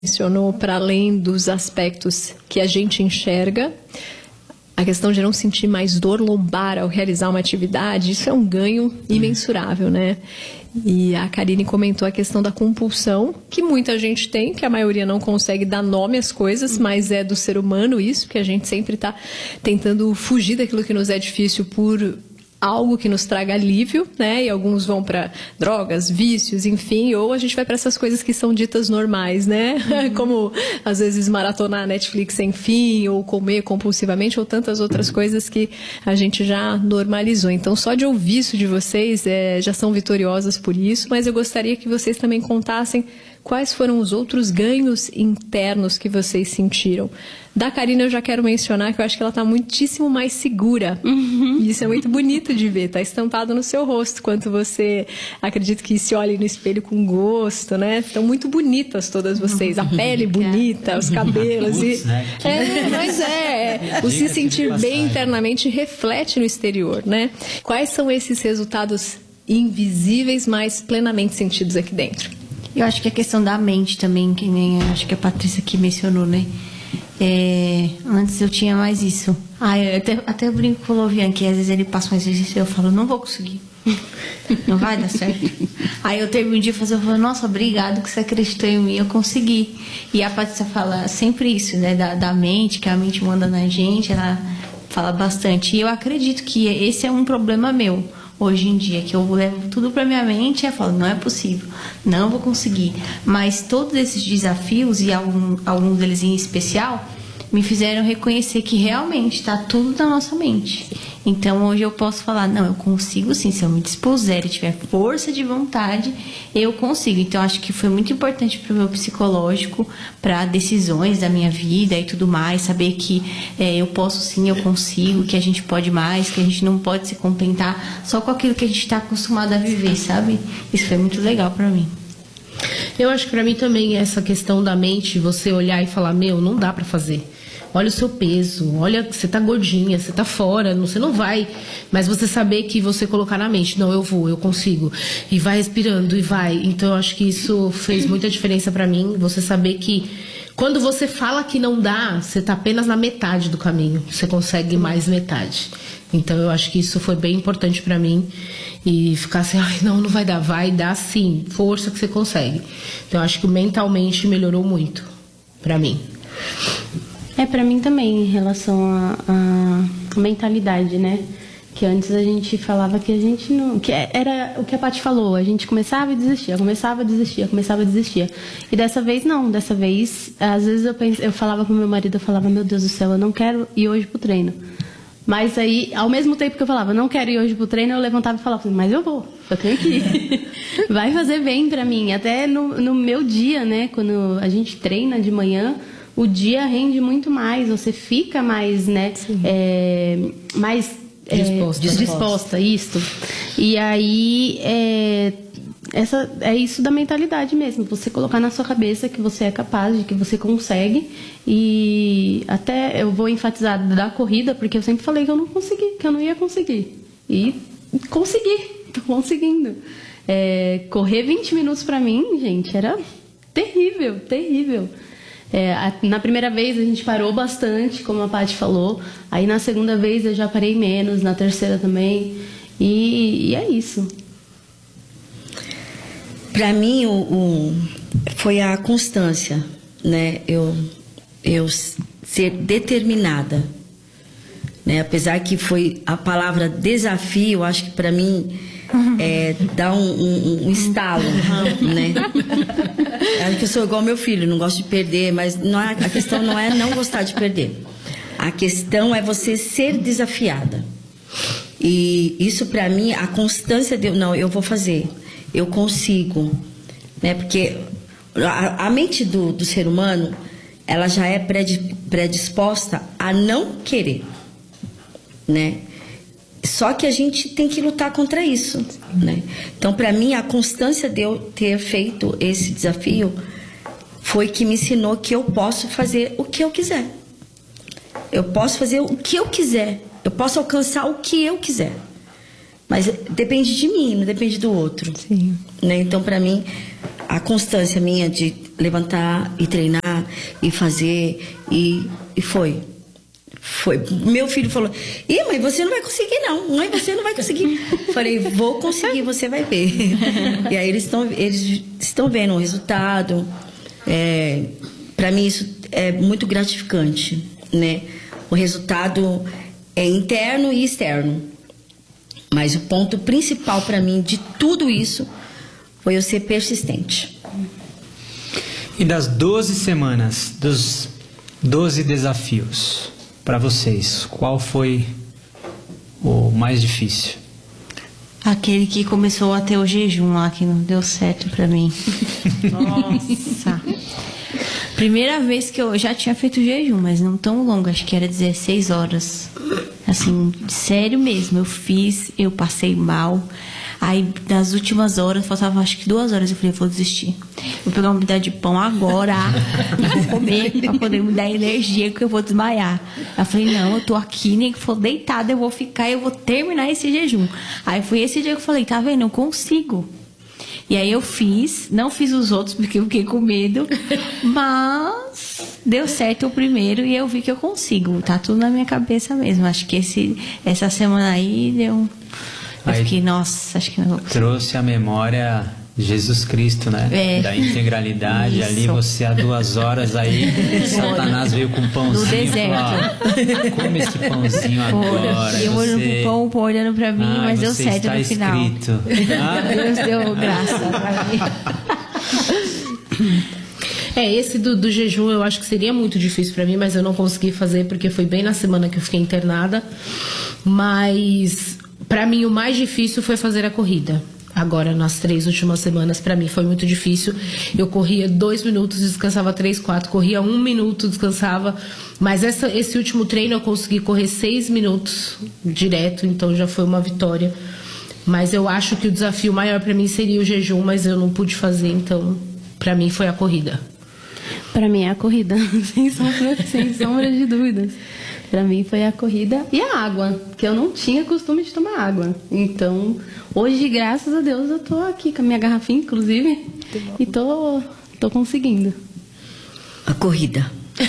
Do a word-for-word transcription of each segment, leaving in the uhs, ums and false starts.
mencionou, para além dos aspectos que a gente enxerga, a questão de não sentir mais dor lombar ao realizar uma atividade, isso é um ganho imensurável, né? E a Karine comentou a questão da compulsão, que muita gente tem, que a maioria não consegue dar nome às coisas, mas é do ser humano isso, que a gente sempre está tentando fugir daquilo que nos é difícil por algo que nos traga alívio, né? E alguns vão para drogas, vícios, enfim, ou a gente vai para essas coisas que são ditas normais, né? Uhum. Como, às vezes, maratonar Netflix sem fim, ou comer compulsivamente, ou tantas outras coisas que a gente já normalizou. Então, só de ouvir isso de vocês, é, já são vitoriosas por isso, mas eu gostaria que vocês também contassem quais foram os outros ganhos internos que vocês sentiram. Da Karine eu já quero mencionar que eu acho que ela está muitíssimo mais segura. Uhum. E isso é muito bonito de ver, está estampado no seu rosto, quanto você, acredito que se olhe no espelho com gosto, né? Estão muito bonitas todas vocês, a pele bonita, os cabelos. Putz, e... né? é, mas é, o se sentir bem internamente reflete no exterior, né? Quais são esses resultados invisíveis, mas plenamente sentidos aqui dentro? Eu acho que a questão da mente também, que nem acho que a Patrícia aqui mencionou, né? É, antes eu tinha mais isso. Ah, eu até, até eu brinco com o Lovian, que às vezes ele passa um exercício e eu falo, não vou conseguir. Não vai dar certo. Aí eu termino de fazer, eu falo, nossa, obrigado que você acreditou em mim, eu consegui. E a Patrícia fala sempre isso, né? Da, da mente, que a mente manda na gente, ela fala bastante. E eu acredito que esse é um problema meu hoje em dia, que eu levo tudo pra minha mente e eu falo, não é possível, não vou conseguir. Mas todos esses desafios, e algum, alguns deles em especial, me fizeram reconhecer que realmente está tudo na nossa mente. Então hoje eu posso falar, não, eu consigo sim, se eu me dispuser e tiver força de vontade, eu consigo. Então acho que foi muito importante para o meu psicológico, para decisões da minha vida e tudo mais, saber que é, eu posso sim, eu consigo, que a gente pode mais, que a gente não pode se contentar só com aquilo que a gente está acostumado a viver, sabe? Isso foi muito legal para mim. Eu acho que para mim também essa questão da mente, você olhar e falar, meu, não dá para fazer. Olha o seu peso, olha, você tá gordinha, você tá fora, você não vai. Mas você saber que você colocar na mente, não, eu vou, eu consigo. E vai respirando e vai. Então eu acho que isso fez muita diferença pra mim. Você saber que quando você fala que não dá, você tá apenas na metade do caminho. Você consegue mais metade. Então eu acho que isso foi bem importante pra mim. E ficar assim, ai, não, não vai dar. Vai dar sim, força que você consegue. Então eu acho que mentalmente melhorou muito pra mim. É, pra mim também, em relação à mentalidade, né? Que antes a gente falava que a gente não... Que era o que a Paty falou, a gente começava e desistia, começava e desistia, começava e desistia. E dessa vez não, dessa vez, às vezes eu, pense, eu falava com meu marido, eu falava, meu Deus do céu, eu não quero ir hoje pro treino. Mas aí, ao mesmo tempo que eu falava, não quero ir hoje pro treino, eu levantava e falava, mas eu vou, eu tenho que ir. Vai fazer bem pra mim. Até no, no meu dia, né, quando a gente treina de manhã, o dia rende muito mais, você fica mais, né, é, mais é, disposta, disposta, isso. E aí, é, essa, é isso da mentalidade mesmo, você colocar na sua cabeça que você é capaz, de que você consegue. E até eu vou enfatizar da corrida, porque eu sempre falei que eu não consegui, que eu não ia conseguir. E consegui, tô conseguindo. É, correr vinte minutos pra mim, gente, era terrível, terrível. É, a, na primeira vez a gente parou bastante, como a Paty falou. Aí na segunda vez eu já parei menos, na terceira também. E, e é isso. Para mim o, o, foi a constância, né? Eu, eu ser determinada, né? Apesar que foi a palavra desafio, acho que para mim é, dá um, um, um estalo, né? Acho que eu sou igual ao meu filho, não gosto de perder, mas não é, a questão não é não gostar de perder. A questão é você ser desafiada. E isso para mim, a constância de não, eu vou fazer, eu consigo, né? Porque a, a mente do, do ser humano, ela já é predisposta a não querer, né? Só que a gente tem que lutar contra isso, né? Então, para mim, a constância de eu ter feito esse desafio foi que me ensinou que eu posso fazer o que eu quiser. Eu posso fazer o que eu quiser. Eu posso alcançar o que eu quiser. Mas depende de mim, não depende do outro. Sim. Né? Então, para mim, a constância minha de levantar e treinar e fazer. E, e foi. Foi. Meu filho falou: Ih, mãe, você não vai conseguir, não. Mãe, você não vai conseguir. Falei: vou conseguir, você vai ver. E aí eles estão eles estão vendo o resultado. É, para mim, isso é muito gratificante, né? O resultado é interno e externo. Mas o ponto principal para mim de tudo isso foi eu ser persistente. E das doze semanas, dos doze desafios, para vocês, qual foi o mais difícil? Aquele que começou a ter o jejum lá, que não deu certo pra mim. Nossa. Primeira vez que eu já tinha feito jejum, mas não tão longo, acho que era dezesseis horas. Assim, sério mesmo, eu fiz, eu passei mal. Aí, nas últimas horas, faltava acho que duas horas, eu falei: vou desistir. Vou pegar uma pedaço de pão agora e vou comer pra poder me dar energia, que eu vou desmaiar. Eu falei: não, eu tô aqui, nem que for deitada, eu vou ficar e eu vou terminar esse jejum. Aí foi esse dia que eu falei: tá vendo, eu consigo. E aí eu fiz, não fiz os outros porque eu fiquei com medo, mas deu certo o primeiro e eu vi que eu consigo. Tá tudo na minha cabeça mesmo. Acho que esse, essa semana aí deu... Eu Aí fiquei, nossa, acho que não vou conseguir. Trouxe à memória Jesus Cristo, né? É. Da integralidade. Isso. Ali você há duas horas aí, Satanás veio com um pãozinho. No deserto. Falou: ó, come esse pãozinho agora. E eu olhando você... pro pão, o pão olhando pra mim, Ah, mas deu você certo está no final. escrito. Ah. Deus deu graça pra mim. É, esse do, do jejum eu acho que seria muito difícil pra mim, mas eu não consegui fazer porque foi bem na semana que eu fiquei internada. Mas pra mim o mais difícil foi fazer a corrida. Agora, nas três últimas semanas, pra mim foi muito difícil. Eu corria dois minutos, descansava três, quatro. Corria um minuto, descansava. Mas essa, esse último treino eu consegui correr seis minutos direto, então já foi uma vitória. Mas eu acho que o desafio maior pra mim seria o jejum, mas eu não pude fazer, então pra mim foi a corrida. Pra mim é a corrida, sem sombra, sem sombra de dúvidas. Pra mim foi a corrida e a água, que eu não tinha costume de tomar água. Então, hoje, graças a Deus, eu tô aqui com a minha garrafinha, inclusive, e tô, tô conseguindo. A corrida.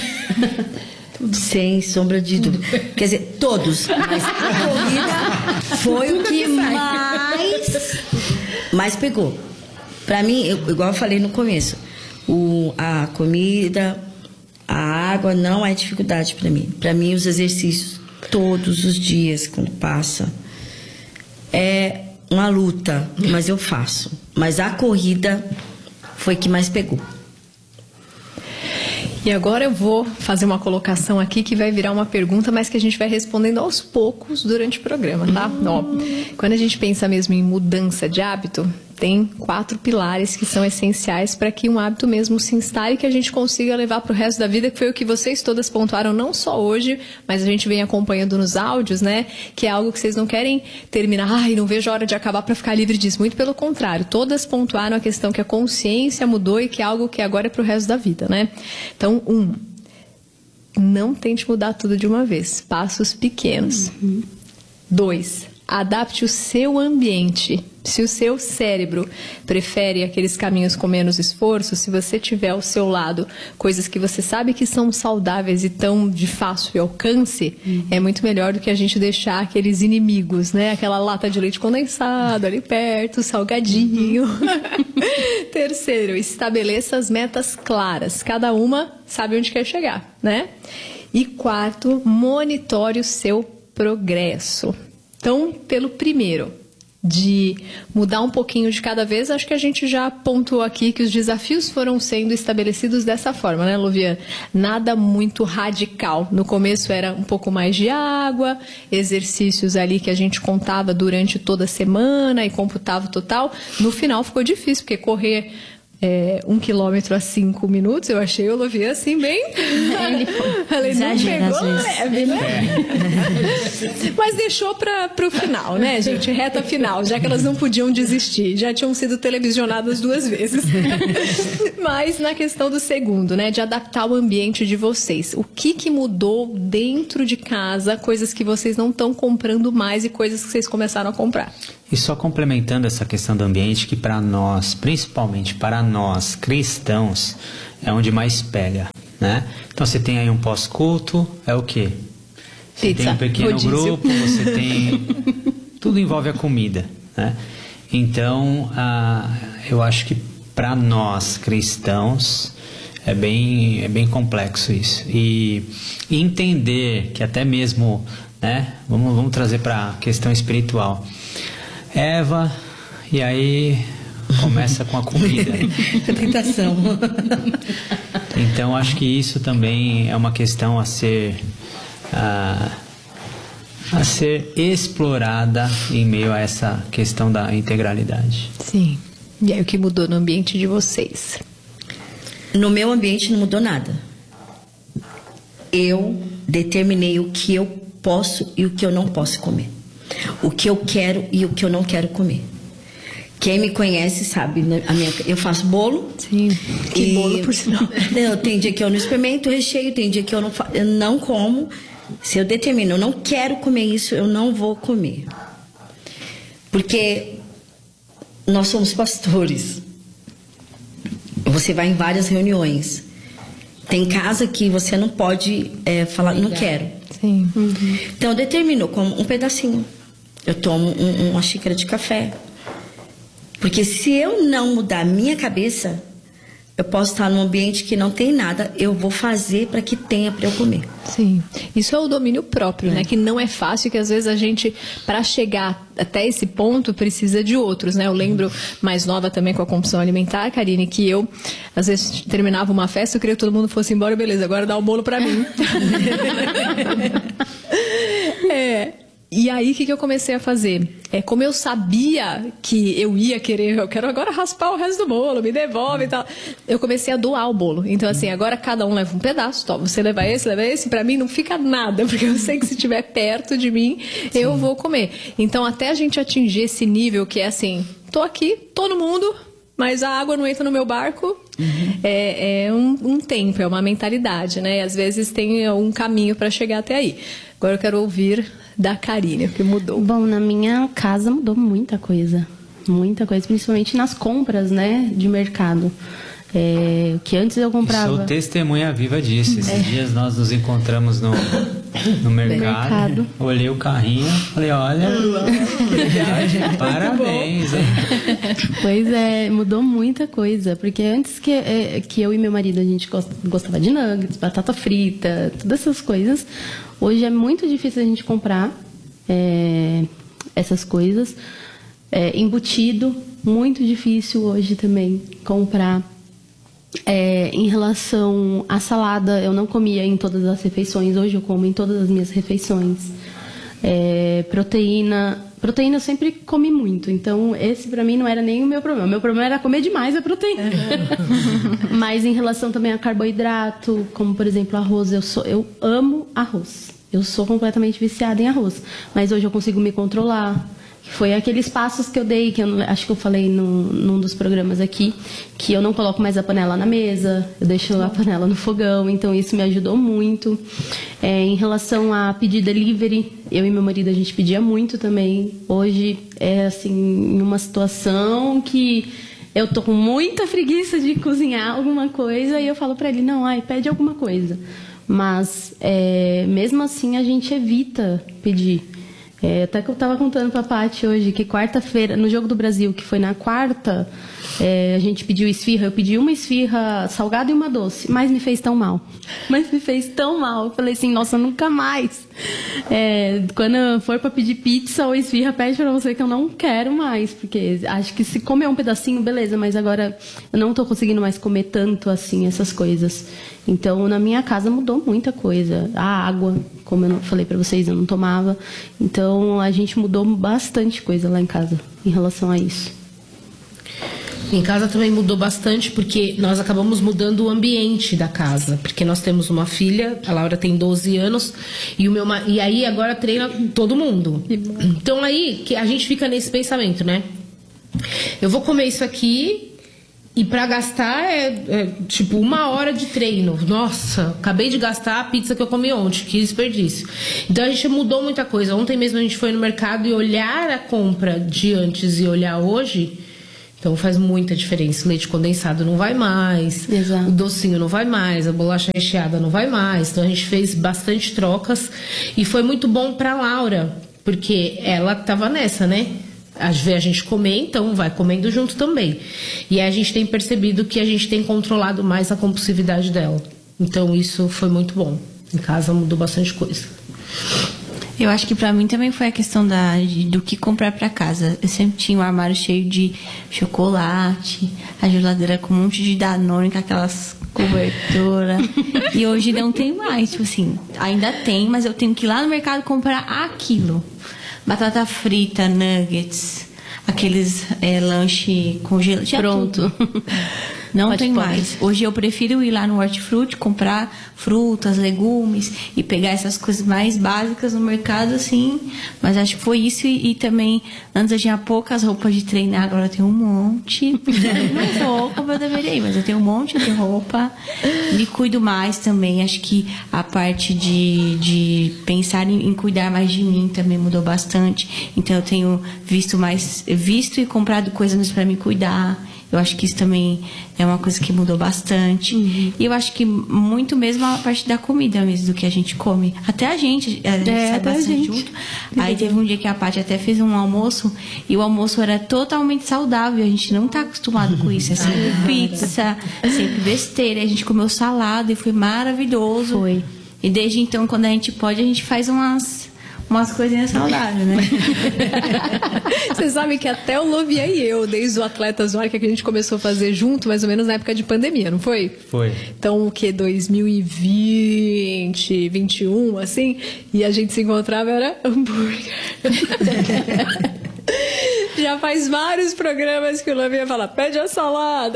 Sem sombra de dúvida. Quer dizer, todos. Mas a corrida foi o que mais, mais pegou. Pra mim, eu, igual eu falei no começo, o, a comida, a água não é dificuldade pra mim. Pra mim, os exercícios todos os dias, quando passa, é uma luta, mas eu faço. Mas a corrida foi que mais pegou. E agora eu vou fazer uma colocação aqui que vai virar uma pergunta, mas que a gente vai respondendo aos poucos durante o programa, tá? Hum. Ó, quando a gente pensa mesmo em mudança de hábito, tem quatro pilares que são essenciais para que um hábito mesmo se instale e que a gente consiga levar para o resto da vida, que foi o que vocês todas pontuaram, não só hoje, mas a gente vem acompanhando nos áudios, né? Que é algo que vocês não querem terminar, ai, não vejo a hora de acabar para ficar livre disso. Muito pelo contrário, todas pontuaram a questão que a consciência mudou e que é algo que agora é para o resto da vida, né? Então, um, não tente mudar tudo de uma vez, passos pequenos. Uhum. Dois, adapte o seu ambiente. Se o seu cérebro prefere aqueles caminhos com menos esforço, se você tiver ao seu lado coisas que você sabe que são saudáveis e tão de fácil alcance, uhum. é muito melhor do que a gente deixar aqueles inimigos, né? Aquela lata de leite condensado ali perto, salgadinho. Uhum. Terceiro, estabeleça as metas claras. Cada uma sabe onde quer chegar, né? E quarto, monitore o seu progresso. Então, pelo primeiro, de mudar um pouquinho de cada vez, acho que a gente já pontuou aqui que os desafios foram sendo estabelecidos dessa forma, né, Lovian? Nada muito radical. No começo era um pouco mais de água, exercícios ali que a gente contava durante toda a semana e computava o total. No final ficou difícil, porque correr É, um quilômetro a cinco minutos, eu achei o Lovian assim bem... Ele Falei, exagera não às pegou vezes. leve, né? É. Mas deixou para pro final, né, gente? Reta final, já que elas não podiam desistir. Já tinham sido televisionadas duas vezes. Mas na questão do segundo, né, de adaptar o ambiente de vocês. O que que mudou dentro de casa, coisas que vocês não estão comprando mais e coisas que vocês começaram a comprar? E só complementando essa questão do ambiente, que para nós, principalmente para nós cristãos, é onde mais pega, né? Então você tem aí um pós-culto, é o quê? Você Pizza, tem um pequeno rodízio. grupo, você tem... Tudo envolve a comida, né? Então, ah, eu acho que para nós cristãos é bem, é bem complexo isso. E, e entender que até mesmo, né? Vamos, vamos trazer para a questão espiritual. Eva, e aí começa com a comida. A tentação. Então, acho que isso também é uma questão a ser... Ah, a ser explorada em meio a essa questão da integralidade. Sim. E aí, o que mudou no ambiente de vocês? No meu ambiente não mudou nada. Eu determinei o que eu posso e o que eu não posso comer. O que eu quero e o que eu não quero comer. Quem me conhece sabe, né? A minha, eu faço bolo. Sim. Que e, bolo, por sinal. Não, tem dia que eu não experimento o recheio, tem dia que eu não, fa, eu não como. Se eu determino, eu não quero comer isso, eu não vou comer. Porque nós somos pastores. Você vai em várias reuniões. Tem casa que você não pode é, falar, não quero. Sim. Uhum. Então eu determino, eu como um pedacinho. Eu tomo um, uma xícara de café. Porque se eu não mudar a minha cabeça, eu posso estar num ambiente que não tem nada, eu vou fazer para que tenha para eu comer. Sim, isso é o domínio próprio, é. né? Que não é fácil, que às vezes a gente, para chegar até esse ponto, precisa de outros, né? Eu lembro, mais nova também com a compulsão alimentar, Karine, que eu, às vezes, terminava uma festa, eu queria que todo mundo fosse embora, beleza, agora dá o bolo para mim. é... E aí, o que, que eu comecei a fazer? É, como eu sabia que eu ia querer, eu quero agora raspar o resto do bolo, me devolve e tal. Eu comecei a doar o bolo. Então, assim, agora cada um leva um pedaço. Tó, você leva esse, leva esse. Pra mim não fica nada, porque eu sei que se estiver perto de mim, Sim. eu vou comer. Então, até a gente atingir esse nível que é assim, tô aqui, todo mundo, mas a água não entra no meu barco. Uhum. É, é um, um tempo, é uma mentalidade, né? E às vezes tem um caminho para chegar até aí. Agora eu quero ouvir da Karine, o que mudou. Bom, na minha casa mudou muita coisa. Muita coisa, principalmente nas compras, né? De mercado. É, que antes eu comprava... Sou testemunha viva disso. Esses é. dias nós nos encontramos no, no mercado, mercado. Olhei o carrinho, falei, olha, parabéns, hein? Pois é, mudou muita coisa. Porque antes que, é, que eu e meu marido, a gente gostava de nuggets, batata frita, todas essas coisas. Hoje é muito difícil a gente comprar é, essas coisas. É, embutido, muito difícil hoje também comprar. É, em relação à salada, eu não comia em todas as refeições. Hoje eu como em todas as minhas refeições. É, proteína, proteína eu sempre comi muito. Então esse pra mim não era nem o meu problema. O meu problema era comer demais a proteína. Mas em relação também a carboidrato, como por exemplo arroz, eu, sou, eu amo arroz. Eu sou completamente viciada em arroz. Mas hoje eu consigo me controlar. Foi aqueles passos que eu dei, que eu acho que eu falei num, num dos programas aqui, que eu não coloco mais a panela na mesa, eu deixo a panela no fogão, então isso me ajudou muito. É, em relação a pedir delivery, eu e meu marido, a gente pedia muito também. Hoje é assim, em uma situação que eu tô com muita preguiça de cozinhar alguma coisa e eu falo pra ele, não, ai, pede alguma coisa. Mas é, mesmo assim a gente evita pedir. É, até que eu estava contando para a Paty hoje que quarta-feira, no Jogo do Brasil, que foi na quarta, é, a gente pediu esfirra. Eu pedi uma esfirra salgada e uma doce, mas me fez tão mal. Mas me fez tão mal. Eu falei assim, nossa, nunca mais. É, quando eu for para pedir pizza ou esfirra, pede para você que eu não quero mais. Porque acho que se comer um pedacinho, beleza, mas agora eu não estou conseguindo mais comer tanto assim essas coisas. Então, na minha casa mudou muita coisa. A água, como eu falei para vocês, eu não tomava. Então, a gente mudou bastante coisa lá em casa em relação a isso. Em casa também mudou bastante, porque nós acabamos mudando o ambiente da casa. Porque nós temos uma filha, a Laura tem doze anos, e, o meu, e aí agora treina todo mundo. Então, aí que a gente fica nesse pensamento, né? Eu vou comer isso aqui... E pra gastar é, é tipo uma hora de treino. Nossa, acabei de gastar a pizza que eu comi ontem, que desperdício. Então a gente mudou muita coisa. Ontem mesmo a gente foi no mercado e olhar a compra de antes e olhar hoje, então faz muita diferença. O leite condensado não vai mais, Exato. o docinho não vai mais, a bolacha recheada não vai mais. Então a gente fez bastante trocas e foi muito bom pra Laura, porque ela tava nessa, né? Às vezes a gente comer, então vai comendo junto também. E aí a gente tem percebido que a gente tem controlado mais a compulsividade dela. Então isso foi muito bom. Em casa mudou bastante coisa. Eu acho que pra mim também foi a questão da, de- do que comprar pra casa. Eu sempre tinha um armário cheio de chocolate, a geladeira com um monte de Danone, com aquelas cobertoras. E hoje não tem mais. Tipo assim, ainda tem, mas eu tenho que ir lá no mercado comprar aquilo. Batata frita, nuggets, aqueles é, lanche congelado. Pronto. Não Hot tem Pocket. mais. Hoje eu prefiro ir lá no Hortifruti, comprar frutas, legumes e pegar essas coisas mais básicas no mercado, assim. Mas acho que foi isso. E, e também, antes eu tinha poucas roupas de treinar, agora eu tenho um monte. Não vou como eu deveria ir, mas eu tenho um monte de roupa. Me cuido mais também. Acho que a parte de, de pensar em, em cuidar mais de mim também mudou bastante. Então eu tenho visto mais, visto e comprado coisas para me cuidar. Eu acho que isso também é uma coisa que mudou bastante. Uhum. E eu acho que muito mesmo a parte da comida mesmo, do que a gente come. Até a gente, a gente É, sai até a bastante gente. junto. Aí teve um dia que a Paty até fez um almoço, e o almoço era totalmente saudável. A gente não tá acostumado com isso. É sempre pizza, sempre besteira. A gente comeu salada e foi maravilhoso. Foi. E desde então, quando a gente pode, a gente faz umas... umas coisinhas saudáveis, né? Você sabe que até o Lovian e eu, desde o Atletas no Ar, que a gente começou a fazer junto, mais ou menos na época de pandemia, não foi? Foi. Então, o que? dois mil e vinte, vinte e um, assim? E a gente se encontrava, era hambúrguer. Já faz vários programas que o Lovian fala, pede a salada.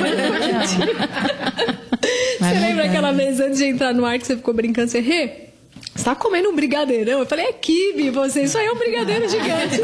Você lembra aquela vez antes de entrar no ar que você ficou brincando, você Rê? Você tá comendo um brigadeirão? Eu falei, é quibe, você, isso aí é um brigadeiro gigante.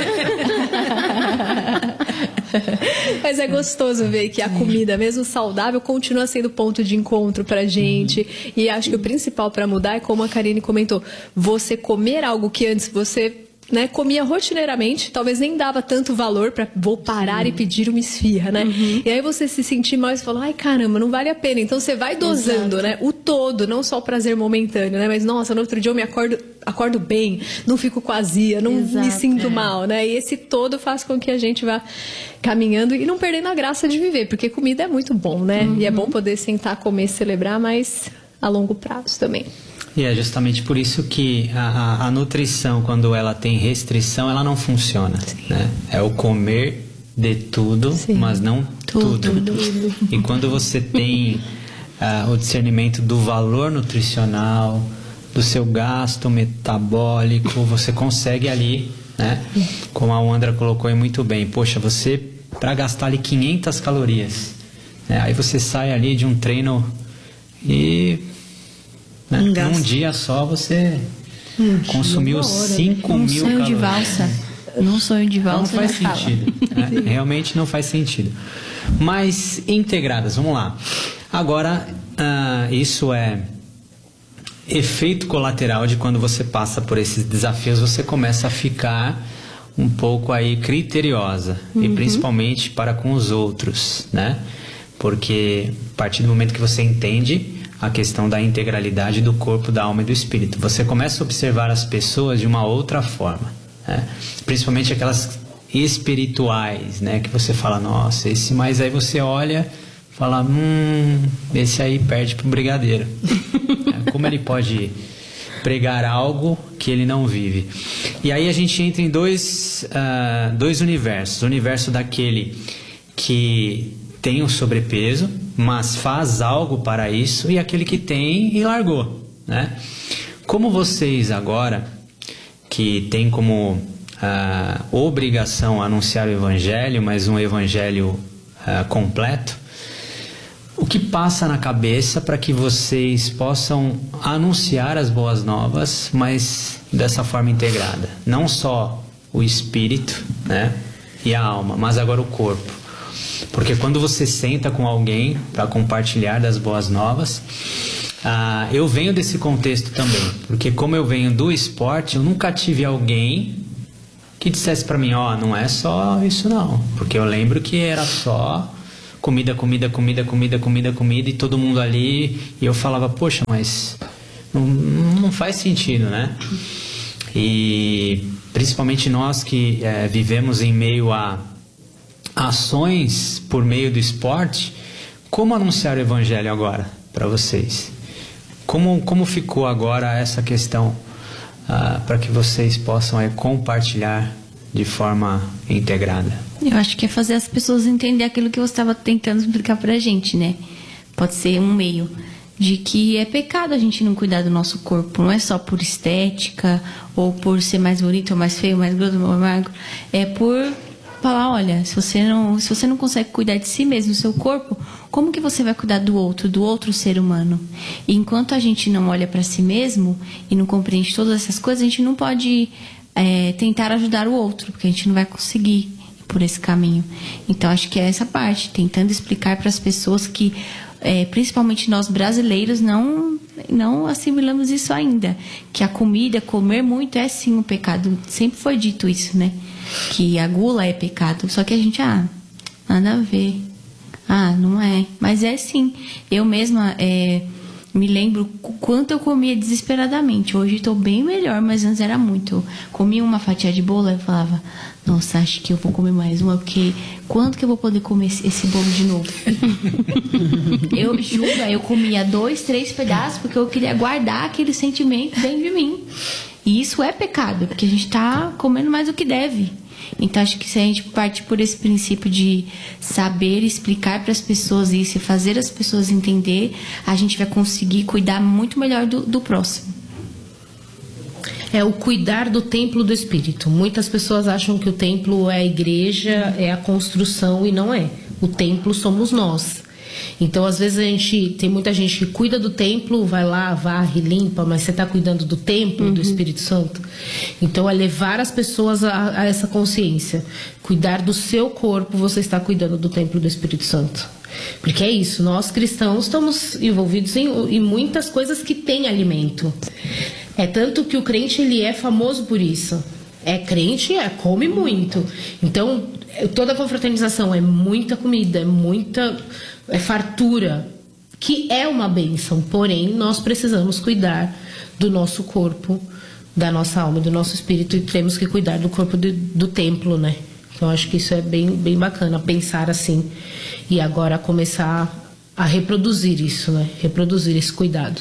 Mas é gostoso ver que a comida, mesmo saudável, continua sendo ponto de encontro pra gente. Uhum. E acho que o principal pra mudar é como a Karine comentou, você comer algo que antes você... né, comia rotineiramente, talvez nem dava tanto valor para vou parar Sim. e pedir uma esfirra, né? Uhum. E aí você se sentir mal e fala, ai caramba, não vale a pena. Então você vai dosando, Exato. né? O todo, não só o prazer momentâneo, né? Mas nossa, no outro dia eu me acordo, acordo bem, não fico com azia, não Exato, me sinto é. mal, né? E esse todo faz com que a gente vá caminhando e não perdendo a graça de viver, porque comida é muito bom, né? Uhum. E é bom poder sentar, comer, celebrar, mas a longo prazo também. E é justamente por isso que a, a, a nutrição, quando ela tem restrição, ela não funciona. Né? É o comer de tudo, Sim. mas não tudo. tudo. tudo. E quando você tem uh, o discernimento do valor nutricional, do seu gasto metabólico, você consegue ali, né? Como a Wandra colocou aí muito bem, poxa, você, para gastar ali quinhentas calorias, né? Aí você sai ali de um treino e... Né? Um Num dia só você um consumiu cinco mil calorias. Um sonho de valsa. Num sonho de valsa. Não faz sentido. Né? Realmente não faz sentido. Mas integradas, vamos lá. Agora, uh, isso é efeito colateral de quando você passa por esses desafios, você começa a ficar um pouco aí criteriosa. Uhum. E principalmente para com os outros, né? Porque a partir do momento que você entende a questão da integralidade do corpo, da alma e do espírito, você começa a observar as pessoas de uma outra forma, né? Principalmente aquelas espirituais, né? Que você fala, nossa, esse, mas aí você olha, fala, hum, esse aí perde pro brigadeiro. Como ele pode pregar algo que ele não vive? E aí a gente entra em dois, uh, dois universos, o universo daquele que tem o sobrepeso, mas faz algo para isso, e aquele que tem e largou, né? Como vocês agora, que tem como uh, obrigação anunciar o evangelho, mas um evangelho uh, completo, o que passa na cabeça para que vocês possam anunciar as boas novas, mas dessa forma integrada? Não só o espírito, né, e a alma, mas agora o corpo. Porque quando você senta com alguém para compartilhar das boas novas, ah, eu venho desse contexto também, porque como eu venho do esporte, eu nunca tive alguém que dissesse para mim, ó, oh, não é só isso não, porque eu lembro que era só comida, comida, comida, comida, comida, comida, e todo mundo ali, e eu falava, poxa, mas não, não faz sentido, né? E principalmente nós que é, vivemos em meio a ações por meio do esporte, como anunciar o evangelho agora para vocês? Como, como ficou agora essa questão uh, para que vocês possam é, compartilhar de forma integrada? Eu acho que é fazer as pessoas entender aquilo que você estava tentando explicar pra gente, né? Pode ser um meio de que é pecado a gente não cuidar do nosso corpo. Não é só por estética, ou por ser mais bonito, ou mais feio, mais gordo, ou mais magro. É por falar, olha, se você não, se você não consegue cuidar de si mesmo, do seu corpo, como que você vai cuidar do outro, do outro ser humano? E enquanto a gente não olha para si mesmo e não compreende todas essas coisas, a gente não pode é, tentar ajudar o outro, porque a gente não vai conseguir ir por esse caminho. Então, acho que é essa parte, tentando explicar para as pessoas que, é, principalmente nós brasileiros, não, não assimilamos isso ainda. Que a comida, comer muito, é sim um pecado. Sempre foi dito isso, né? Que a gula é pecado, só que a gente, ah, nada a ver, ah, não é, mas é sim. Eu mesma é, me lembro quanto eu comia desesperadamente. Hoje estou bem melhor, mas antes era muito. Eu comia uma fatia de bolo e falava, nossa, acho que eu vou comer mais uma, porque quando que eu vou poder comer esse, esse bolo de novo? Eu juro, eu comia dois, três pedaços, porque eu queria guardar aquele sentimento dentro de mim. E isso é pecado, porque a gente está comendo mais do que deve. Então, acho que se a gente parte por esse princípio de saber explicar para as pessoas isso e fazer as pessoas entender, a gente vai conseguir cuidar muito melhor do, do próximo. É o cuidar do templo do Espírito. Muitas pessoas acham que o templo é a igreja, é a construção, e não é. O templo somos nós. Então, às vezes, a gente tem muita gente que cuida do templo, vai lá, varre, limpa, mas você está cuidando do templo, uhum, do Espírito Santo? Então, é levar as pessoas a, a essa consciência. Cuidar do seu corpo, você está cuidando do templo do Espírito Santo. Porque é isso, nós cristãos estamos envolvidos em, em muitas coisas que têm alimento. É tanto que o crente, ele é famoso por isso. É crente, é, come muito. Então, toda a confraternização é muita comida, é muita... é fartura, que é uma bênção, porém nós precisamos cuidar do nosso corpo, da nossa alma, do nosso espírito, e temos que cuidar do corpo do, do templo, né? Então acho que isso é bem, bem bacana, pensar assim, e agora começar a reproduzir isso, né? Reproduzir esse cuidado.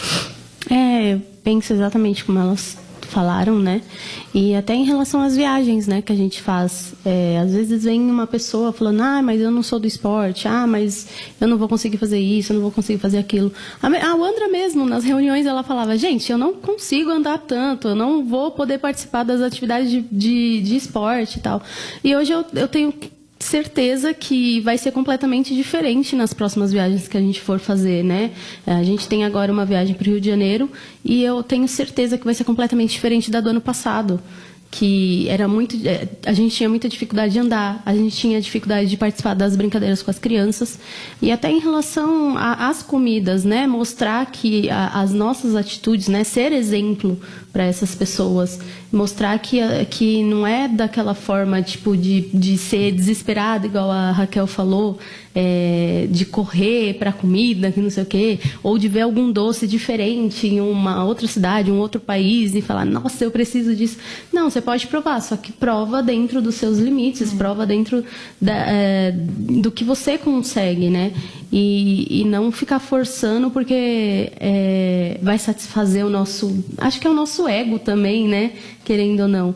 É, eu penso exatamente como elas falaram, né? E até em relação às viagens, né, que a gente faz. É, às vezes vem uma pessoa falando, ah, mas eu não sou do esporte, ah, mas eu não vou conseguir fazer isso, eu não vou conseguir fazer aquilo. A, a Andra mesmo, nas reuniões, ela falava, gente, eu não consigo andar tanto, eu não vou poder participar das atividades de, de, de esporte e tal. E hoje eu, eu tenho certeza que vai ser completamente diferente nas próximas viagens que a gente for fazer, né? A gente tem agora uma viagem para o Rio de Janeiro e eu tenho certeza que vai ser completamente diferente da do ano passado, que era muito, a gente tinha muita dificuldade de andar, a gente tinha dificuldade de participar das brincadeiras com as crianças, e até em relação às comidas, né, mostrar que a, as nossas atitudes, né, ser exemplo para essas pessoas, mostrar que, que não é daquela forma tipo de, de ser desesperado, igual a Raquel falou, é, de correr para comida, que não sei o quê, ou de ver algum doce diferente em uma outra cidade, um outro país, e falar, nossa, eu preciso disso. Não, você pode provar, só que prova dentro dos seus limites, é. prova dentro da, é, do que você consegue, né? E, e não ficar forçando, porque é, vai satisfazer o nosso... Acho que é o nosso ego também, né? Querendo ou não.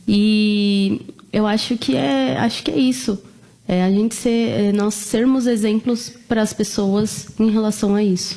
E eu acho que é, acho que é isso. É, a gente ser, é, nós sermos exemplos para as pessoas em relação a isso.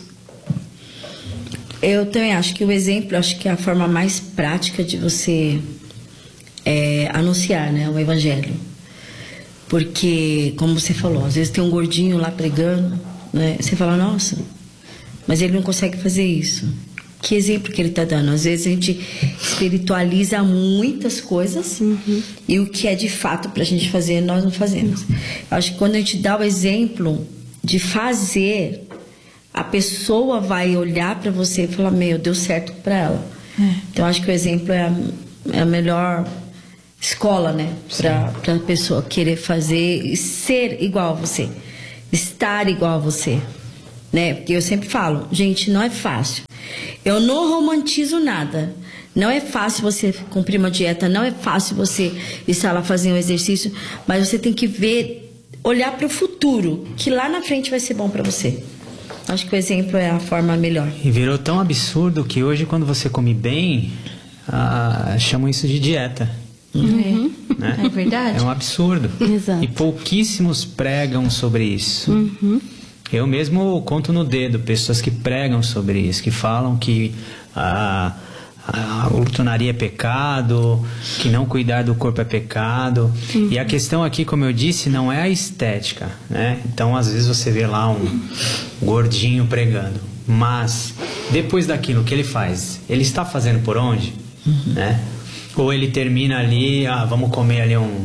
Eu também acho que o exemplo, acho que é a forma mais prática de você é, anunciar, né, o evangelho. Porque, como você falou, às vezes tem um gordinho lá pregando, né, você fala, nossa, mas ele não consegue fazer isso. que exemplo que ele está dando. Às vezes a gente espiritualiza muitas coisas uhum. e o que é de fato para a gente fazer, nós não fazemos. Eu acho que quando a gente dá o exemplo de fazer, a pessoa vai olhar para você e falar, meu, deu certo para ela. É. Então eu acho que o exemplo é a, é a melhor escola, né? Para a pessoa querer fazer e ser igual a você, estar igual a você, né? Porque eu sempre falo, gente, não é fácil. Eu não romantizo nada. Não é fácil você cumprir uma dieta, não é fácil você estar lá fazendo um exercício, mas você tem que ver, olhar para o futuro, que lá na frente vai ser bom para você. Acho que o exemplo é a forma melhor. E virou tão absurdo que hoje, quando você come bem, ah, chamam isso de dieta. Uhum. Né? É verdade. É um absurdo. Exato. E pouquíssimos pregam sobre isso. Uhum. Eu mesmo conto no dedo pessoas que pregam sobre isso, que falam que a, a glutonaria é pecado, que não cuidar do corpo é pecado. Uhum. E a questão aqui, como eu disse, não é a estética, né? Então, às vezes você vê lá um gordinho pregando, mas depois daquilo que ele faz, ele está fazendo por onde? Uhum. Né? Ou ele termina ali, ah, vamos comer ali um...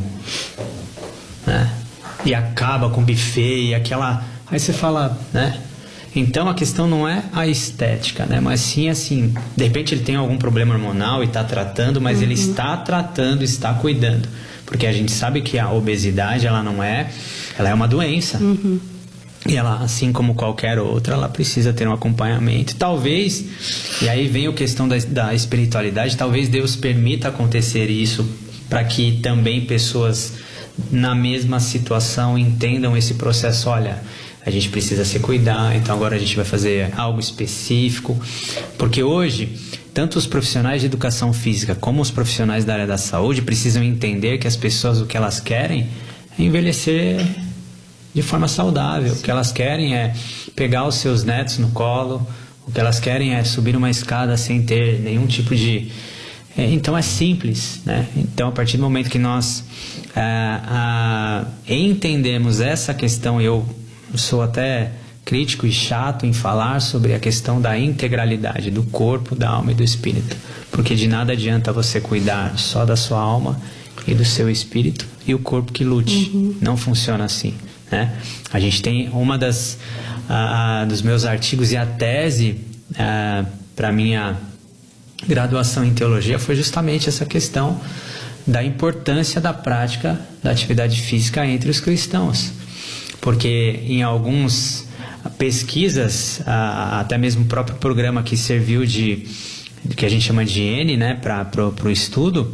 né? E acaba com o buffet e aquela... Aí você fala, né? Então a questão não é a estética, né? Mas sim assim, de repente ele tem algum problema hormonal e está tratando, mas uhum. ele está tratando, está cuidando. Porque a gente sabe que a obesidade, ela não é... Ela é uma doença. Uhum. E ela, assim como qualquer outra, ela precisa ter um acompanhamento. Talvez, e aí vem a questão da, da espiritualidade, talvez Deus permita acontecer isso para que também pessoas na mesma situação entendam esse processo. Olha, a gente precisa se cuidar, então agora a gente vai fazer algo específico. Porque hoje, tanto os profissionais de educação física como os profissionais da área da saúde precisam entender que as pessoas, o que elas querem é envelhecer de forma saudável. O que elas querem é pegar os seus netos no colo, o que elas querem é subir uma escada sem ter nenhum tipo de... É, então é simples, né? Então a partir do momento que nós ah, ah, entendemos essa questão, eu sou até crítico e chato em falar sobre a questão da integralidade do corpo, da alma e do espírito, porque de nada adianta você cuidar só da sua alma e do seu espírito e o corpo que lute. Uhum. Não funciona assim, né? A gente tem uma das uh, dos meus artigos e a tese uh, para minha graduação em teologia foi justamente essa questão da importância da prática da atividade física entre os cristãos, porque em algumas pesquisas, uh, até mesmo o próprio programa que serviu de, de que a gente chama de N, né, para o estudo,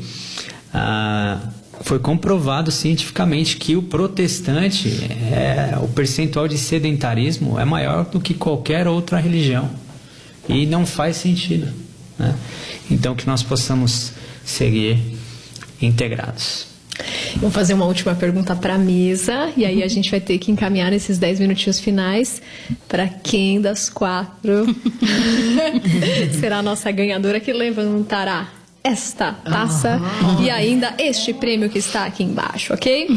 uh, foi comprovado cientificamente que o protestante, é, o percentual de sedentarismo é maior do que qualquer outra religião. E não faz sentido, né? Então que nós possamos seguir integrados. Vou fazer uma última pergunta para a mesa, e aí a gente vai ter que encaminhar esses dez minutinhos finais para quem das quatro será a nossa ganhadora que levantará esta taça ah. e ainda este prêmio que está aqui embaixo, ok?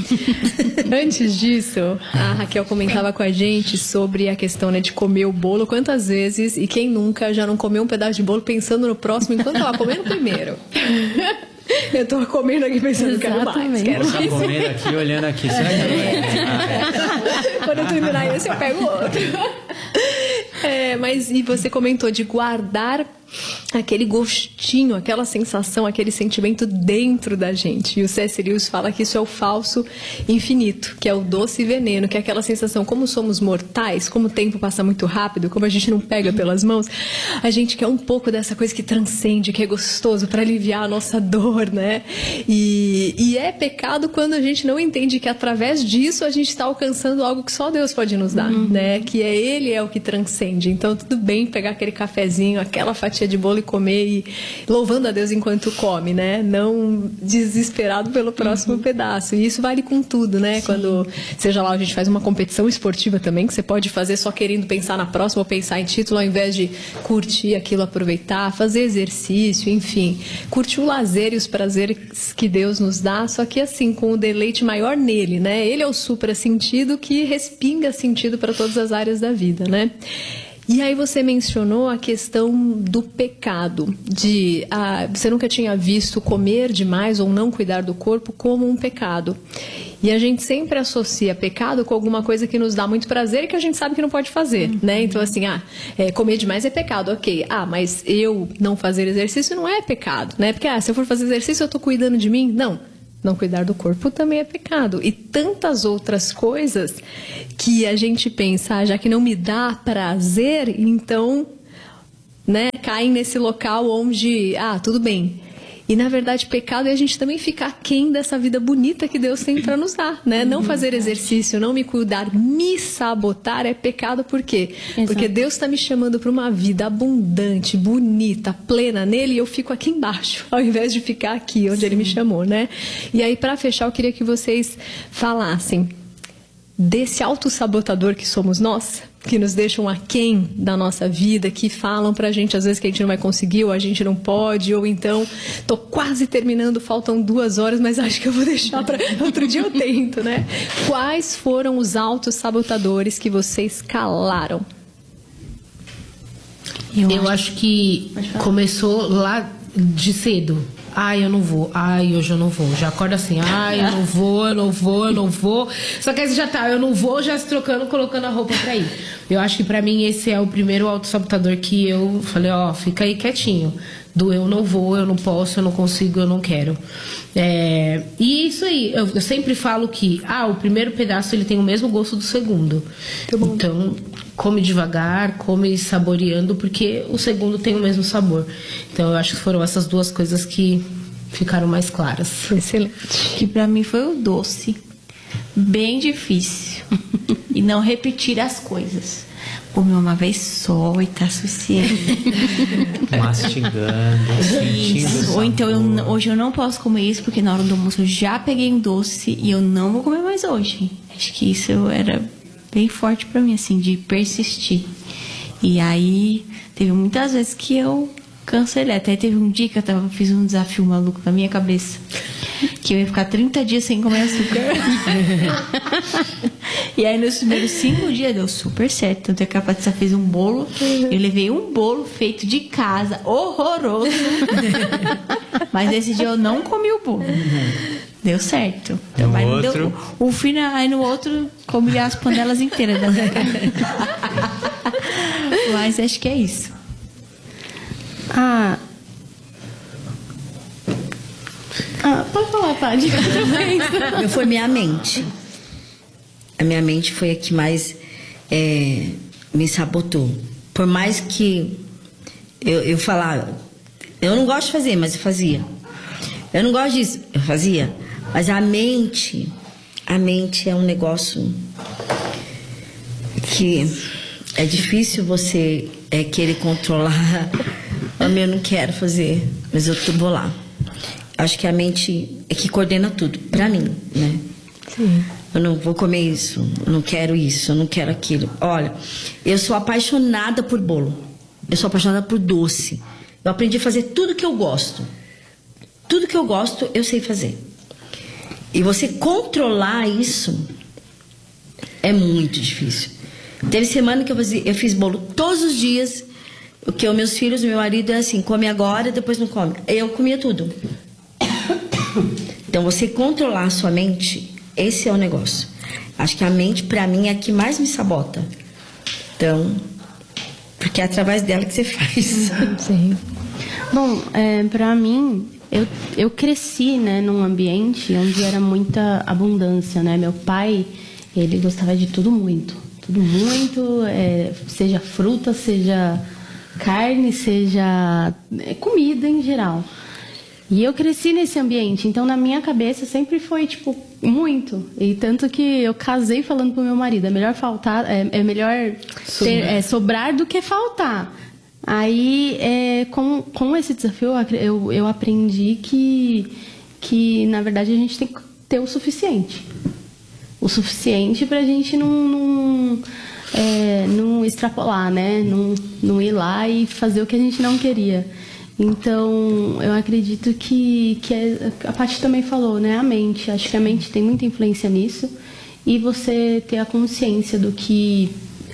Antes disso, a Raquel comentava com a gente sobre a questão, né, de comer o bolo. Quantas vezes, e quem nunca já não comeu um pedaço de bolo pensando no próximo enquanto estava comendo primeiro? Eu tô comendo aqui pensando, quero mais, quero mais. Eu tô comendo aqui, olhando aqui, será que eu... ah, é. Quando eu terminar esse, eu pego outro. É, mas e você comentou de guardar aquele gostinho, aquela sensação, aquele sentimento dentro da gente. E o C S. Lewis fala que isso é o falso infinito, que é o doce veneno, que é aquela sensação, como somos mortais, como o tempo passa muito rápido, como a gente não pega pelas mãos, a gente quer um pouco dessa coisa que transcende, que é gostoso para aliviar a nossa dor, né? E, e é pecado quando a gente não entende que através disso a gente está alcançando algo que só Deus pode nos dar, uhum. né? Que é Ele é o que transcende. Então tudo bem pegar aquele cafezinho, aquela fatia de bolo e comer e louvando a Deus enquanto come, né? Não desesperado pelo próximo uhum. pedaço. E isso vale com tudo, né? Sim. Quando, seja lá, a gente faz uma competição esportiva também, que você pode fazer só querendo pensar na próxima ou pensar em título, ao invés de curtir aquilo, aproveitar, fazer exercício, enfim. Curtir o lazer e os prazeres que Deus nos dá, só que assim, com o deleite maior nele, né? Ele é o supra-sentido que respinga sentido para todas as áreas da vida, né? E aí você mencionou a questão do pecado, de ah, você nunca tinha visto comer demais ou não cuidar do corpo como um pecado. E a gente sempre associa pecado com alguma coisa que nos dá muito prazer e que a gente sabe que não pode fazer, uhum. né? Então, assim, ah, é, comer demais é pecado, ok. Ah, mas eu não fazer exercício não é pecado, né? Porque, ah, se eu for fazer exercício, eu tô cuidando de mim? Não. Não cuidar do corpo também é pecado. E tantas outras coisas que a gente pensa, ah, já que não me dá prazer, então, né, caem nesse local onde, ah, tudo bem. E, na verdade, pecado é a gente também ficar aquém dessa vida bonita que Deus tem para nos dar, né? Não fazer exercício, não me cuidar, me sabotar é pecado. Por quê? Exato. Porque Deus está me chamando para uma vida abundante, bonita, plena nele, e eu fico aqui embaixo, ao invés de ficar aqui onde Sim. Ele me chamou, né? E aí, para fechar, eu queria que vocês falassem desse autossabotador que somos nós, que nos deixam aquém da nossa vida, que falam pra gente às vezes que a gente não vai conseguir, ou a gente não pode, ou então tô quase terminando, faltam duas horas, mas acho que eu vou deixar para outro dia eu tento, né? Quais foram os autossabotadores que vocês calaram? Eu, eu acho que começou lá de cedo. Ai, eu não vou. Ai, hoje eu não vou. Já acorda assim. Ai, eu não vou, eu não vou, eu não vou. Só que aí você já tá, eu não vou, já se trocando, colocando a roupa pra ir. Eu acho que pra mim esse é o primeiro autossabotador que eu falei, ó, fica aí quietinho. Do eu não vou, eu não posso, eu não consigo, eu não quero. É, e isso aí, eu, eu sempre falo que, ah, o primeiro pedaço ele tem o mesmo gosto do segundo. Então, come devagar, come saboreando, porque o segundo tem o mesmo sabor. Então, eu acho que foram essas duas coisas que ficaram mais claras. Excelente. Que pra mim foi o doce. Bem difícil. E não repetir as coisas. Comer uma vez só e tá suficiente. Mastigando, sentindo. Ou então, eu, hoje eu não posso comer isso porque na hora do almoço eu já peguei um doce e eu não vou comer mais hoje. Acho que isso era bem forte pra mim, assim, de persistir. E aí, teve muitas vezes que eu cancelei. Até teve um dia que eu tava, fiz um desafio maluco na minha cabeça. Que eu ia ficar trinta dias sem comer açúcar. E aí nos primeiros cinco dias deu super certo. Tanto é que a Patrícia fez um bolo. Eu levei um bolo feito de casa, horroroso. Mas nesse dia eu não comi o bolo. Deu certo. Então, no mas outro... deu, o final, aí no outro comi as panelas inteiras da minha casa. Mas acho que é isso. Ah... Ah, pode falar, Paty. Eu foi minha mente. A minha mente foi a que mais é, me sabotou. Por mais que eu, eu falava, eu não gosto de fazer, mas eu fazia. Eu não gosto disso, eu fazia. Mas a mente, a mente é um negócio que é difícil você é, querer controlar. Eu não quero fazer, mas eu vou lá. Acho que a mente é que coordena tudo, pra mim, né? Sim. Eu não vou comer isso, eu não quero isso, eu não quero aquilo. Olha, eu sou apaixonada por bolo. Eu sou apaixonada por doce. Eu aprendi a fazer tudo que eu gosto. Tudo que eu gosto, eu sei fazer. E você controlar isso é muito difícil. Teve semana que eu, fazia, eu fiz bolo todos os dias. O que os meus filhos, meu marido é assim, come agora, depois não come. Eu comia tudo. Então, você controlar a sua mente, esse é o negócio. Acho que a mente, pra mim, é a que mais me sabota. Então, porque é através dela que você faz. Sim. Bom, é, pra mim, eu, eu cresci, né, num ambiente onde era muita abundância, né? Meu pai, ele gostava de tudo muito. Tudo muito, é, seja fruta, seja carne, seja é, comida em geral. E eu cresci nesse ambiente, então na minha cabeça sempre foi, tipo, muito. E tanto que eu casei falando pro meu marido, é melhor faltar, é, é melhor ter, é, sobrar do que faltar. Aí, é, com, com esse desafio, eu, eu aprendi que, que, na verdade, a gente tem que ter o suficiente. O suficiente pra gente não, não, é, não extrapolar, né? Não, não ir lá e fazer o que a gente não queria. Então, eu acredito que, que é, a Paty também falou, né? A mente. Acho que a mente tem muita influência nisso. E você ter a consciência do que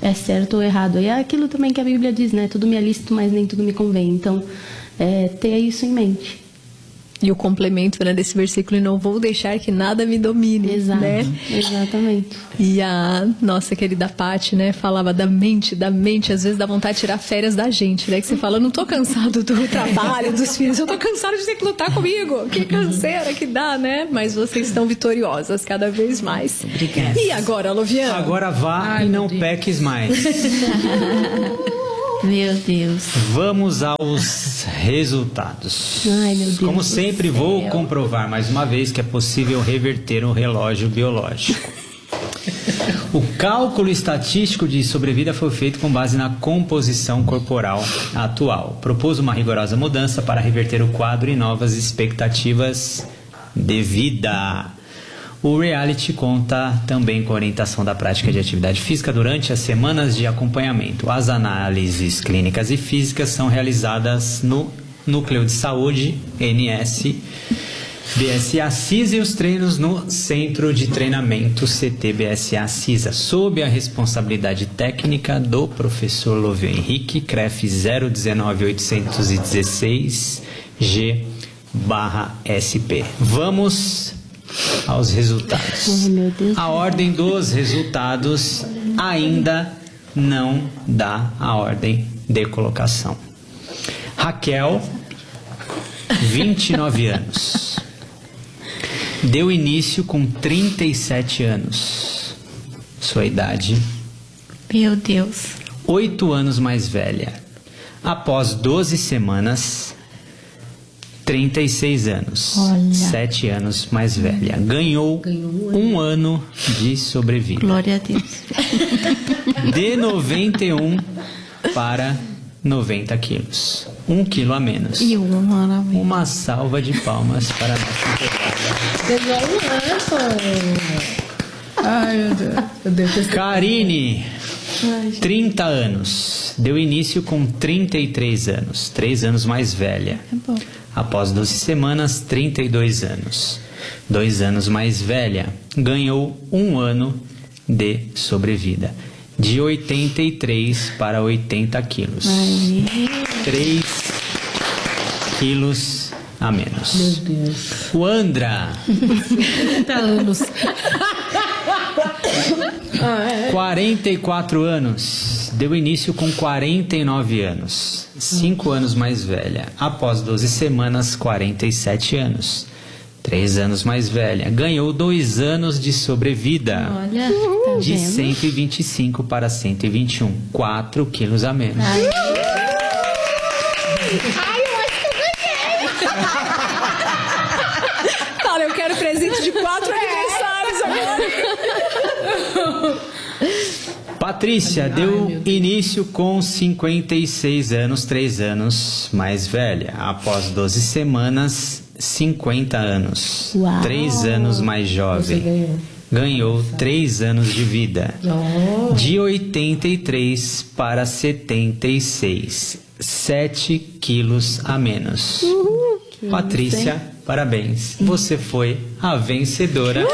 é certo ou errado. E é aquilo também que a Bíblia diz, né? Tudo me é lícito, mas nem tudo me convém. Então, é, ter isso em mente. E o complemento, né, desse versículo, não vou deixar que nada me domine, Exato, né? Exatamente. E a nossa querida Paty, né, falava da mente, da mente, às vezes dá vontade de tirar férias da gente, né? Que você fala, eu não tô cansado do trabalho, dos filhos, eu tô cansado de ter que lutar comigo. Que canseira que dá, né? Mas vocês estão vitoriosas cada vez mais. Obrigada. E agora, Loviana? Agora vá Ai, e não meu Deus. peques mais. Meu Deus. Vamos aos resultados. Ai, meu Deus Como do sempre, vou comprovar mais uma vez que é possível reverter um relógio biológico. O cálculo estatístico de sobrevida foi feito com base na composição corporal atual. Propôs uma rigorosa mudança para reverter o quadro e novas expectativas de vida. O reality conta também com a orientação da prática de atividade física durante as semanas de acompanhamento. As análises clínicas e físicas são realizadas no Núcleo de Saúde, N S, B S A CISA, e os treinos no Centro de Treinamento C T B S A CISA, sob a responsabilidade técnica do professor Lovio Henrique, C R E F zero um nove oito um seis G S P. Vamos aos resultados. Ai, meu Deus. A ordem dos resultados ainda não dá a ordem de colocação. Raquel, vinte e nove anos. Deu início com trinta e sete anos. Sua idade, Meu Deus. oito anos mais velha. Após doze semanas, trinta e seis anos. Olha. sete anos mais velha. Ganhou, um ano de sobrevida. Glória a Deus. De noventa e um para noventa quilos. Um quilo a menos. E uma maravilha. Uma salva de palmas para a nossa empregada. Pegou um ano. Ai, meu Deus. Eu devo ter... Karine, trinta anos. Deu início com trinta e três anos. três anos mais velha. É bom. Após doze semanas, trinta e dois anos. dois anos mais velha. Ganhou um ano de sobrevida. De oitenta e três para oitenta quilos. três quilos a menos. Meu Deus. O Andra, trinta anos. quarenta e quatro anos. Deu início com quarenta e nove anos. cinco anos mais velha. Após doze semanas, quarenta e sete anos. três anos mais velha. Ganhou dois anos de sobrevida. Olha, De tá vendo? cento e vinte e cinco para cento e vinte e um. quatro quilos a menos. Fala, eu quero presente de quatro aniversários agora. Patrícia deu início com cinquenta e seis anos, três anos mais velha. Após doze semanas, cinquenta anos. Uau. três anos mais jovem. ganhou. Ganhou três anos de vida. Oh. De oitenta e três para setenta e seis. sete quilos a menos. Patrícia, parabéns. Você foi a vencedora.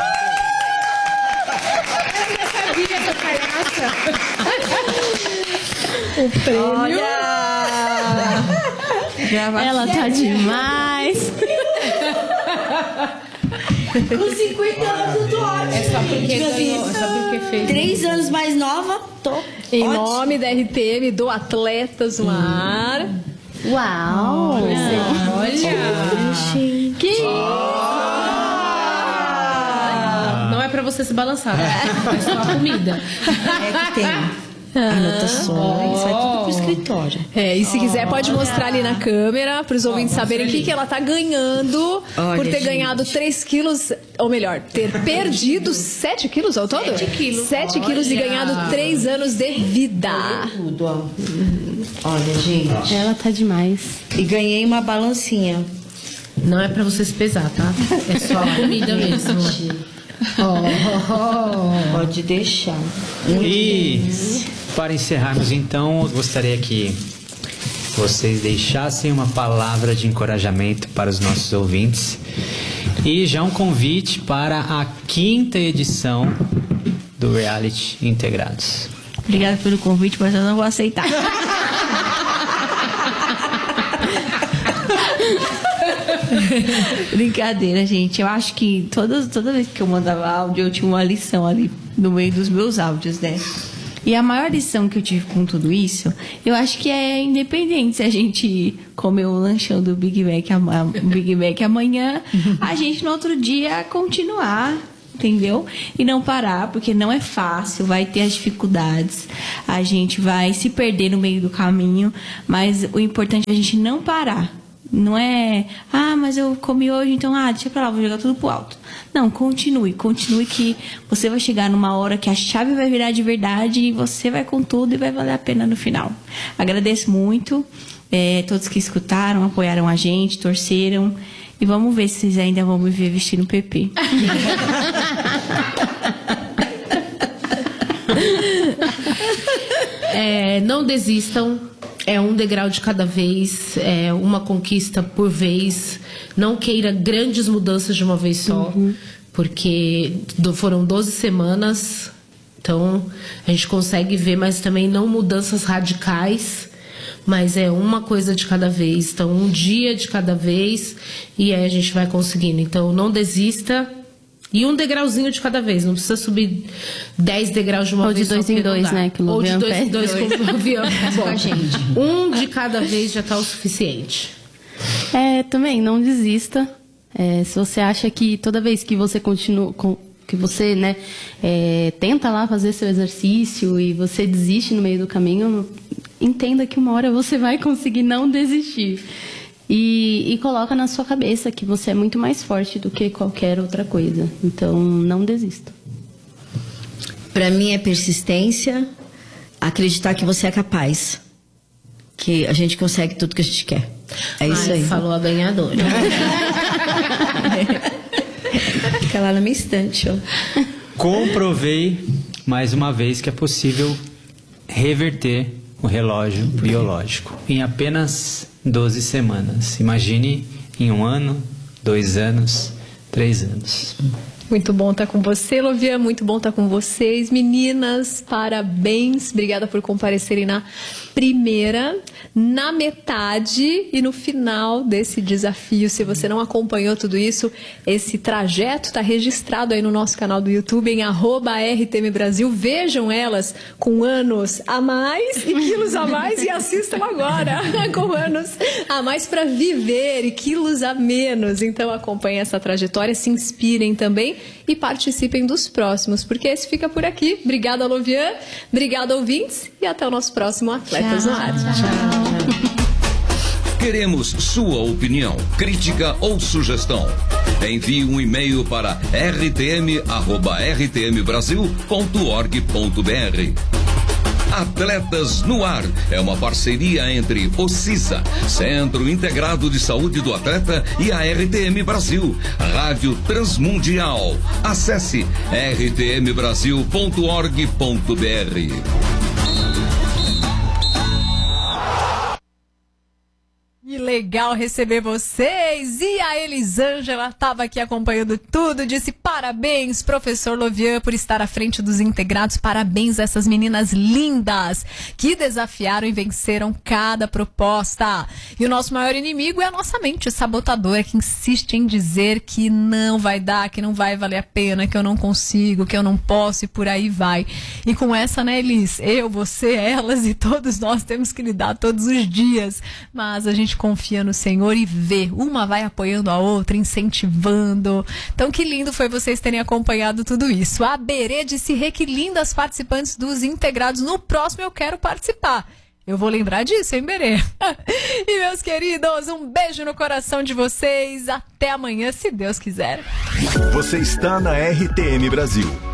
O prêmio. Já vai. Ela tá demais. Com cinquenta anos eu tô ótima. É só porque ganhou, é só porque fez. Três anos mais nova, tô Em ótima. nome da R T M, do Atletas no Ar. Uau. Olha. Que Não é pra você se balançar, né? É só a comida. É que tem anotações, vai tudo pro escritório. É, e se quiser pode mostrar ali na câmera para os ouvintes saberem o que, que ela tá ganhando Olha, por ter gente. ganhado três quilos, ou melhor, ter perdido sete quilos ao todo? Sete quilos. sete quilos e ganhado três anos de vida. Tudo, ó. Olha, gente. Ela tá demais. E ganhei uma balancinha. Não é pra você se pesar, tá? É só a comida mesmo. Oh. Pode deixar. E para encerrarmos então, eu gostaria que vocês deixassem uma palavra de encorajamento para os nossos ouvintes e já um convite para a quinta edição do Reality Integrados. Obrigada pelo convite, mas eu não vou aceitar. Brincadeira, gente. Eu acho que toda, toda vez que eu mandava áudio, eu tinha uma lição ali no meio dos meus áudios, né? E a maior lição que eu tive com tudo isso, eu acho que é independente se a gente comer um lanchão do Big Mac, ama- Big Mac amanhã, a gente no outro dia continuar, entendeu? E não parar, porque não é fácil, vai ter as dificuldades, a gente vai se perder no meio do caminho, mas o importante é a gente não parar. Não é, ah, mas eu comi hoje, então, ah, deixa pra lá, vou jogar tudo pro alto. Não, continue, continue que você vai chegar numa hora que a chave vai virar de verdade e você vai com tudo e vai valer a pena no final. Agradeço muito, é, todos que escutaram, apoiaram a gente, torceram. E vamos ver se vocês ainda vão me ver vestindo P P. É, não desistam. É um degrau de cada vez, é uma conquista por vez. Não queira grandes mudanças de uma vez só, uhum. porque do, foram doze semanas, então a gente consegue ver, mas também não mudanças radicais, mas é uma coisa de cada vez, então um dia de cada vez, e aí a gente vai conseguindo. Então não desista. E um degrauzinho de cada vez, não precisa subir dez degraus de uma Ou vez. Ou de dois em dois, né? Que o Ou de Lovian dois em pede. dois, como o Lovian. Com a gente. Um de cada vez já está o suficiente. É, também, não desista. É, se você acha que toda vez que você continua, com, que você, né, é, tenta lá fazer seu exercício e você desiste no meio do caminho, entenda que uma hora você vai conseguir não desistir. E, e coloca na sua cabeça que você é muito mais forte do que qualquer outra coisa. Então, não desista. Para mim é persistência, acreditar que você é capaz, que a gente consegue tudo que a gente quer. É isso Ai, aí. falou a ganhadora. Fica lá na minha estante, ó. Comprovei mais uma vez que é possível reverter o relógio biológico em apenas doze semanas. Imagine em um ano, dois anos, três anos. Muito bom estar com você, Lovian. Muito bom estar com vocês. Meninas, parabéns. Obrigada por comparecerem na primeira, na metade e no final desse desafio. Se você não acompanhou tudo isso, esse trajeto está registrado aí no nosso canal do YouTube, em arroba R T M Brasil. Vejam elas com anos a mais e quilos a mais e assistam agora com anos a mais para viver e quilos a menos. Então acompanhem essa trajetória, se inspirem também e participem dos próximos, porque esse fica por aqui. Obrigada, Lovian. Obrigada, ouvintes. E até o nosso próximo Atletas Tchau, no Ar. tchau. Queremos sua opinião, crítica ou sugestão. Envie um e-mail para r t m arroba r t m brasil ponto org ponto b r. Atletas no Ar é uma parceria entre o CISA, Centro Integrado de Saúde do Atleta, e a R T M Brasil, Rádio Transmundial. Acesse r t m brasil ponto org ponto b r. Que legal receber vocês! E a Elisângela estava aqui acompanhando tudo, disse parabéns, professor Lovian, por estar à frente dos integrados. Parabéns a essas meninas lindas que desafiaram e venceram cada proposta. E o nosso maior inimigo é a nossa mente sabotadora, que insiste em dizer que não vai dar, que não vai valer a pena, que eu não consigo, que eu não posso, e por aí vai. E com essa, né, Elis? Eu, você, elas e todos nós temos que lidar todos os dias. Mas a gente confia no Senhor e vê. Uma vai apoiando a outra, incentivando. Então, que lindo foi vocês terem acompanhado tudo isso. A Berê disse: Rê, que lindas participantes dos integrados. No próximo eu quero participar. Eu vou lembrar disso, hein, Berê? E, meus queridos, um beijo no coração de vocês. Até amanhã, se Deus quiser. Você está na R T M Brasil.